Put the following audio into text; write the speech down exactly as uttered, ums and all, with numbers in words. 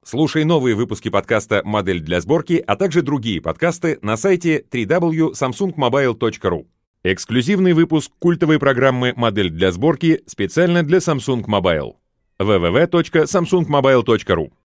Слушай новые выпуски подкаста «Модель для сборки», а также другие подкасты на сайте дабл ю дабл ю дабл ю точка самсунг мобайл точка ру. Эксклюзивный выпуск культовой программы «Модель для сборки» специально для Samsung Mobile. дабл ю дабл ю дабл ю точка самсунг мобайл точка ру